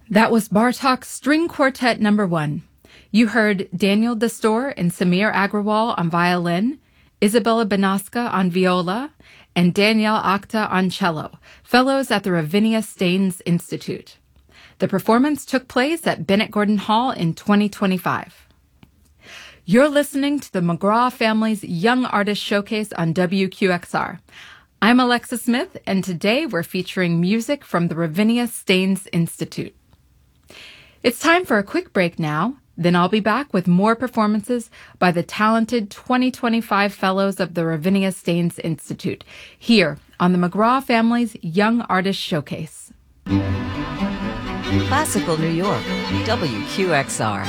That was Bartok's String Quartet No. 1. You heard Daniel Dastor and Samir Agrawal on violin, Isabella Banaska on viola, and Danielle Akhta on cello, fellows at the Ravinia Staines Institute. The performance took place at Bennett Gordon Hall in 2025. You're listening to the McGraw Family's Young Artist Showcase on WQXR. I'm Alexa Smith, and today we're featuring music from the Ravinia Staines Institute. It's time for a quick break now, then I'll be back with more performances by the talented 2025 Fellows of the Ravinia Staines Institute, here on the McGraw Family's Young Artist Showcase. Classical New York, WQXR.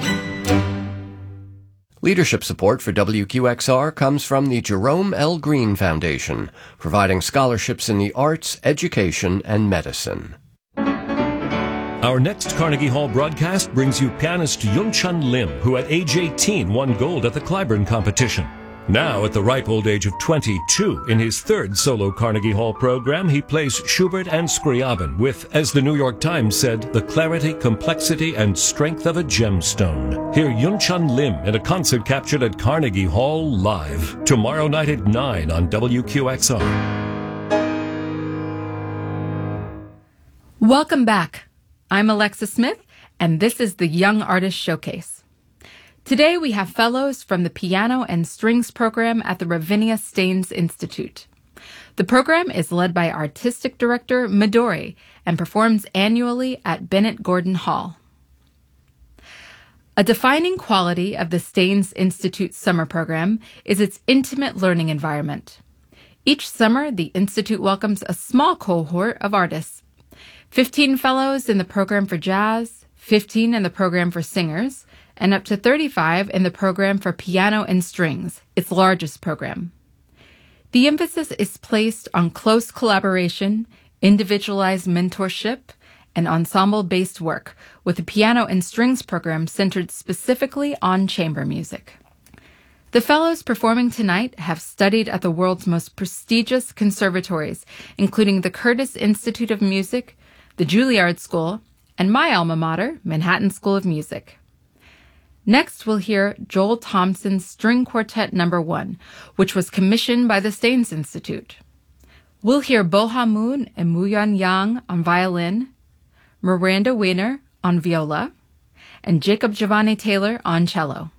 Leadership support for WQXR comes from the Jerome L. Green Foundation, providing scholarships in the arts, education, and medicine. Our next Carnegie Hall broadcast brings you pianist Yun-Chun Lim, who at age 18 won gold at the Clyburn competition. Now, at the ripe old age of 22, in his third solo Carnegie Hall program, he plays Schubert and Scriabin with, as the New York Times said, the clarity, complexity, and strength of a gemstone. Hear Yun-Chun Lim in a concert captured at Carnegie Hall live, tomorrow night at 9 on WQXR. Welcome back. I'm Alexa Smith, and this is the Young Artist Showcase. Today we have fellows from the Piano and Strings program at the Ravinia Staines Institute. The program is led by Artistic Director Midori and performs annually at Bennett Gordon Hall. A defining quality of the Staines Institute summer program is its intimate learning environment. Each summer, the Institute welcomes a small cohort of artists. 15 fellows in the program for jazz, 15 in the program for singers, and up to 35 in the program for piano and strings, its largest program. The emphasis is placed on close collaboration, individualized mentorship, and ensemble-based work, with the piano and strings program centered specifically on chamber music. The fellows performing tonight have studied at the world's most prestigious conservatories, including the Curtis Institute of Music, the Juilliard School, and my alma mater, Manhattan School of Music. Next, we'll hear Joel Thompson's String Quartet No. 1, which was commissioned by the Staines Institute. We'll hear Boha Moon and Muyan Yang on violin, Miranda Weiner on viola, and Jacob Giovanni Taylor on cello.